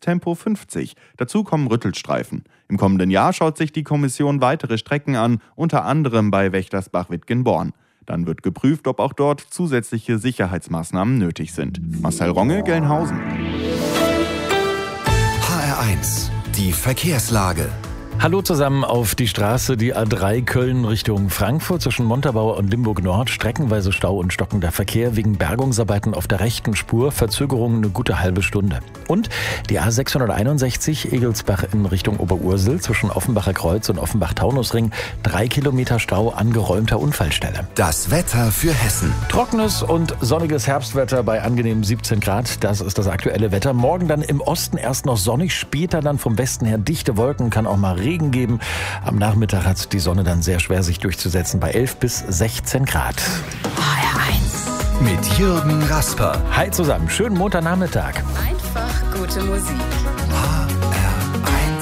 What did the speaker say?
Tempo 50. Dazu kommen Rüttelstreifen. Im kommenden Jahr schaut sich die Kommission weitere Strecken an, unter anderem bei Wächtersbach-Wittgenborn. Dann wird geprüft, ob auch dort zusätzliche Sicherheitsmaßnahmen nötig sind. Marcel Ronge, Gelnhausen. HR1, die Verkehrslage. Hallo zusammen auf die Straße, die A3 Köln Richtung Frankfurt zwischen Montabaur und Limburg Nord. Streckenweise Stau und stockender Verkehr wegen Bergungsarbeiten auf der rechten Spur. Verzögerungen eine gute halbe Stunde. Und die A661 Egelsbach in Richtung Oberursel zwischen Offenbacher Kreuz und Offenbach-Taunusring. 3 Kilometer Stau an geräumter Unfallstelle. Das Wetter für Hessen. Trockenes und sonniges Herbstwetter bei angenehmen 17 Grad. Das ist das aktuelle Wetter. Morgen dann im Osten erst noch sonnig, später dann vom Westen her dichte Wolken, kann auch mal Regen geben. Am Nachmittag hat die Sonne dann sehr schwer sich durchzusetzen bei 11 bis 16 Grad. HR1 mit Jürgen Rasper. Hi zusammen, schönen Montagnachmittag. Einfach gute Musik.